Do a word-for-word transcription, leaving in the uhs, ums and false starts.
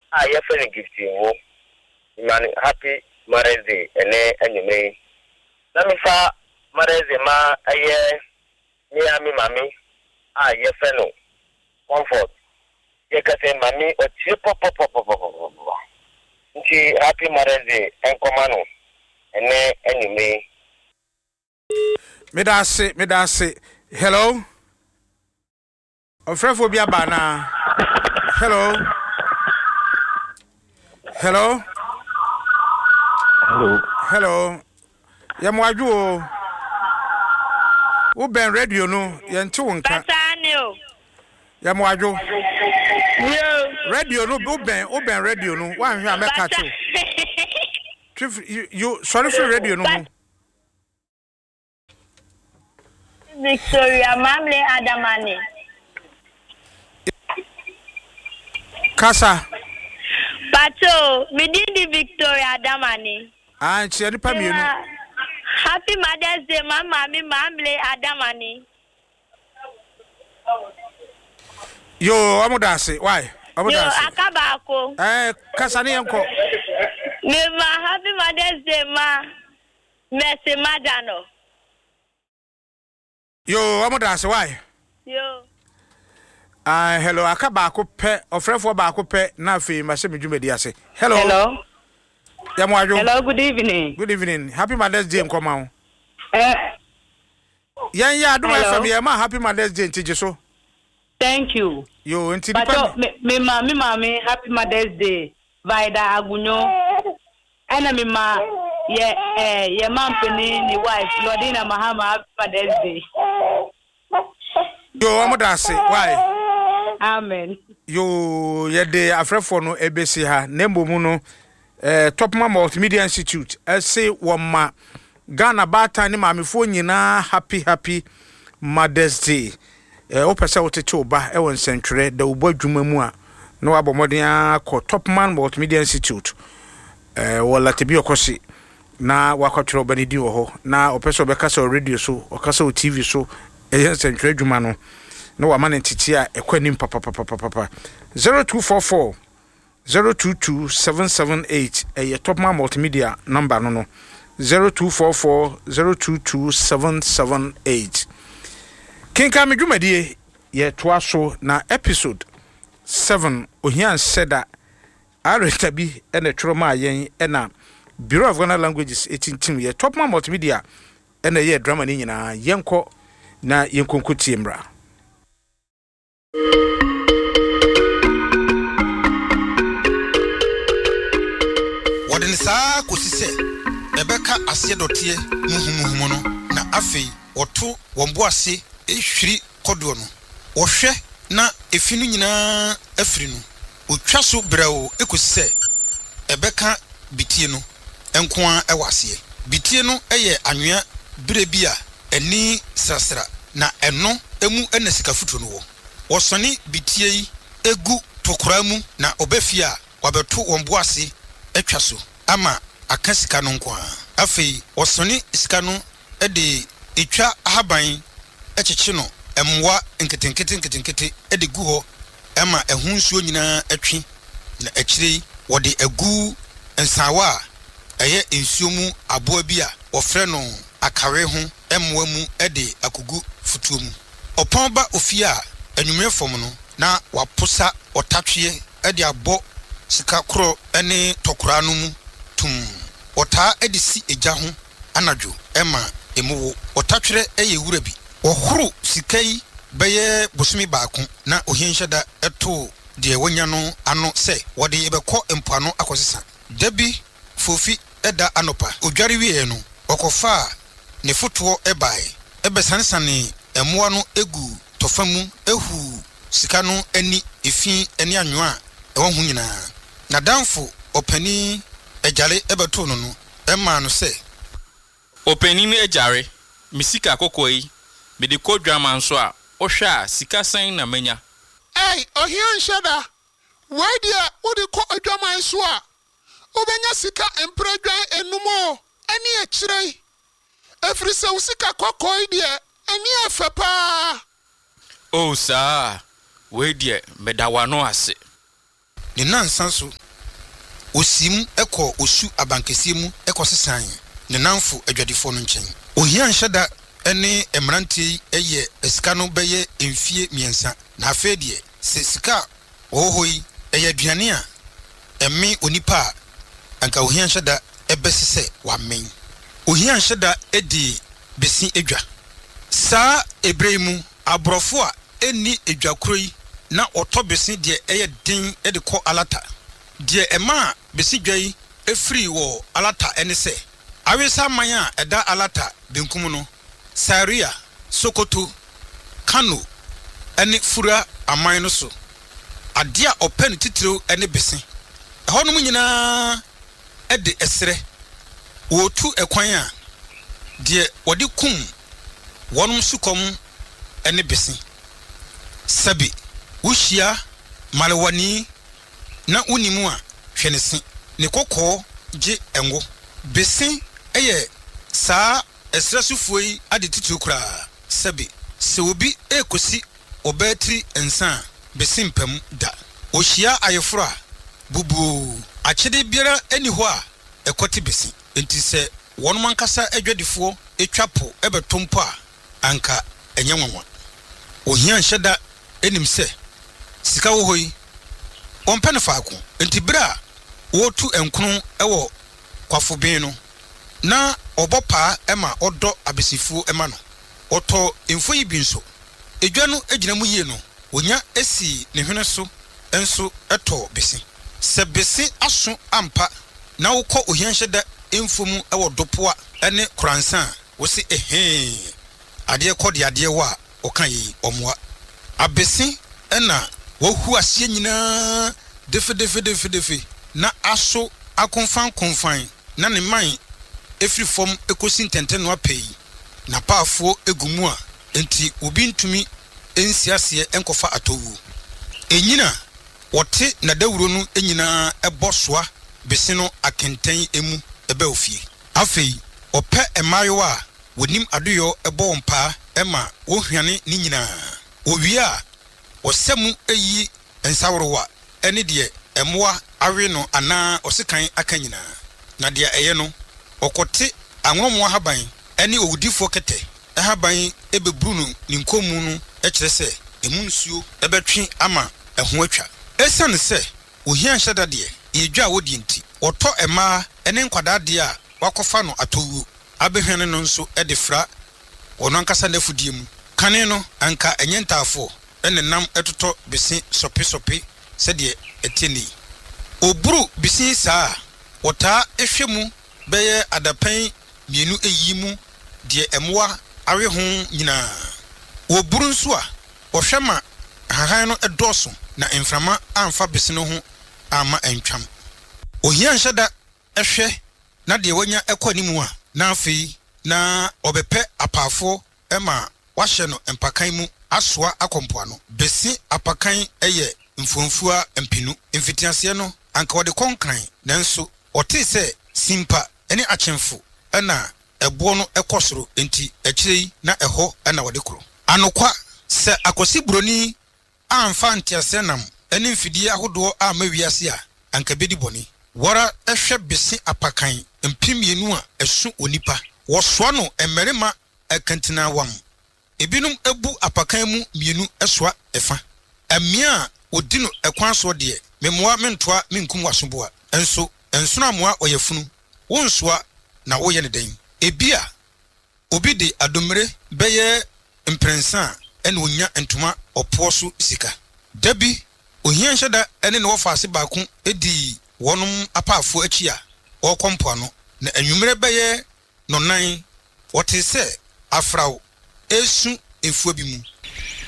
a ye fe ni gift wo man happy Mother's Day ene enyume na mi fa Mother's Day ma aye mi ami mami a ye fe no comfort ye ka say mami o tie pop pop pop pop nti happy Mother's Day enkoma no ene enyume me da se me da se hello ofrefo bia ba na hello hello hello hello ya mwaju o wo ben radio no ye nti wonka Batani o ya mwaju yo radio no wo ben wo ben radio no wan hwe ameka to you, you sorry for radio no ho Victoria Mamle Adamani Kasa Pato midindi Victoria Adamani ah chi nipa mienu Happy Mother's Day mama mi Mamle Adamani Yo amodase why amodase Yo akabako eh kasa ne enko Me ma Happy Mother's Day ma Mercy Madano Yo amodase why Yo Ah, hello, akaba ko pe, ofrefo ba ko pe na afi ma se medwumadi ase. Hello. Hello. Ya mo adwo. Hello, good evening. Good evening. Happy Mother's Day nkoma ho. Eh. Yan ya aduma F M ya ma happy Mother's Day ntije so. Thank you. Yo, enti But nipa me me ma me ma me happy Mother's Day. Vaida Agunyo. Ana me ma ye eh ye mampeni ni wife Lordina Mahama happy Mother's Day. Yo, amodase. Why? Amen. Yo, ye de afrefo no ebesi ha. Nembo mu no eh Topman Multimedia Institute. Ese woma Ghana bata ni maamefo nyina happy happy Mother's Day. Eh opese wotete oba e won sentwere da obo adwuma mu a no abomodin akọ Topman Multimedia Institute. Eh wala tebi okosi na wakotwere obani di wo ho na opese obekasa radio so okasa o T V so e sentwere adwuma no no wa man entity a ekwanim papa papa papa zero two four four zero two two seven seven eight eh Topman Multimedia number no no zero two four four zero two two seven seven eight Kinka medwumadie ye toa so na episode seven ohian seda aretabi ene troma yen ena Bureau of Ghana Languages eighteen ye Topman Multimedia ene ye drama ni nyina yenko na yenkonko tiemra Wadene saa kosise ebeka ase dotie muhumuhumu no na afei oto wombo ase ehwiri kodo no ohwe na efinu nyina afiri no otwa so brɛwo ekosise ebeka bitie no enkoa ewase bitie no eye anwea bire bi a eni srasra na eno emu ena sika futu no wo Osoni bitie yi egu tokora mu na obefia wabeto wombo ase etwa so ama akasika no nko a afei osoni sika no e de etwa ahaban ekyekye no emwa nketenkete nketenkete e de gu ho ama ehunsuo nyina atwi na akyire wode agu ensawa eye ensuo mu aboa bi a ofre no akawe ho emwa mu e de akugu futuo mu opon ba ofia enwumre fom no na waposa otatwe e de abo sika kro ene tokora no mu tum ota e de si eja ho anadwo ema emuwo otatwere eye wura bi ohuru sikai beye bosumi baako na ohienhyeda eto de wonya no ano se wode ebekọ empano akosesa dabi fofi eda anopa odware wie no okofa ne foto ebae ebesansane emoa no egu tofamu ehu sika no ani efi ani anwa e wo hu nyina na danfo opani ejare ebeto no no ema no se opani ni ejare misika kokoi me de kodwama nso a ohwa sika san na manya ei ohian sheda why dia wo de ko odwama nso a obenya sika empredwan enumo ani akirei efrise usika kokoi dia ani afepa o sa we dia medawano ase ne nansa so osim ekọ osu abankese mu ekọ sesan ne nanfo adwadifo no nkyɛn ohia nhyɛda ene emranti eye esika no bɛyɛ emfie miensa na afɛ deɛ se sika ohoi eye aduane a emme onipa anka ohia nhyɛda ebesese wamen ohia nhyɛda edi besi edwa saa ebremu abrofo a eni edwakoro yi na ɔtɔ besi deɛ eye din ede kɔ alata deɛ ema besi dwai efiri wɔ alata ene sɛ awesa man a ɛda alata benkum no Saria, Sokoto, Kano, ene fura aman no so. Adia open titiro ene besi. Ɛhɔ no mu nyinaa ɛde ɛsrɛ. Wotu ɛkwan a deɛ wɔde kum wɔnom sukom ene besi. Sabi, wuhyia malewani na unimu a hwɛ ne se. Ne kokɔ gye ɛngo. Besi ɛyɛ saa esrasufuoi ade titiri kura sabi se obi ekosi obetri ensa besimpam da ohia ayefura bubu akyede biara eni ho a ekoti besi enti se wonum ankasa adwadifo etwapo ebetompo a anka enye nwanwa ohia nhyeda enim se sika wo hoyi ompene faako enti bra wotu enkono ewo kwafobin no na obopa ema odo abesifu ema no oto emfo yi bi nso edwa no egina mu yie no onya esi ne hwene so enso eto besi se besi aso ampa na wokɔ ohianhyeda emfo mu ewo dopoa ene kransan wo se ehe ade kɔde ade wa oka yi omwa abesi ena wo hu asie nyina defe defe defe defe na aso akonfan konfan na ne man efri form ekosi ntenten no apei na paafo egumu a enti obi ntumi ensiase enkofa atowu enyina wote na dawuro no enyina ebosoa besi no akenten emu ebe ofie afei opɛ emayo a wonim adoyo ebo mpa ema wo hwane ni nyina owie a osemu eyi ensawrowa ene de emoa awe no ana osekan akanyina na de eye no okote anwomo haban ene owudifo kete haban ebebru no ninkomu no e kire se emu nsuo ebetwe ama eho atwa esane se ohia nhyada de yedwa wodi nti oto ema ene nkwada de a wakofa no atowu abehwene no nso e de fra ono ankasa nafudie mu kane no anka enyentafo ene nam etoto besi sopi sopi se de eteni oburu bisi saa wota ehwemu beye adapan mienu eyimu de emwa awe ho nyina oburu nso a ohwema hahan no edoso na emframa amfa besi no ho ama entwam ohia nhyada ehwe na de wanya ekonimu a na afei na obepe apafo ema wahye no empakan mu asoa akompoa no besi apakan eye mfomfua empinu mfitiase no anka wode konkran nanso ote se simpa ene achemfo ena ebo no ekosoro enti ekirei na eho ena wode kro anokwa se akosi broni amfa ntiase nam ene mfidie ahodo a mawiase a anka bedi boni wara ehwe besi apakan mpimienu a esu onipa wosoa no emerema akantina wam ebinum ebu apakan mu mienu esoa efa amia odino ekwan so de memoa mentoa menkum wasoboa enso enso na moa oyefunu wonsoa na woye ne den ebia obi de adomre beye imprensa ene onya entoma opo so sika dabi ohia nhyeda ene ne wofaase baako edi wonum apafo achi a okompo no na anwumre beye no nan wote se afrawo esu efuo bi mu